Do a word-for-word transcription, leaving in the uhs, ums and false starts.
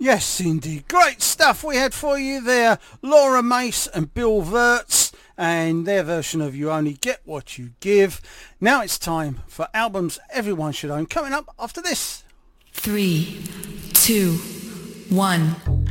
Yes, indeed. Great stuff we had for you there. Laura Mace and Bill Wirtz and their version of You Only Get What You Give. Now it's time for albums everyone should own. Coming up after this. Three, two, one.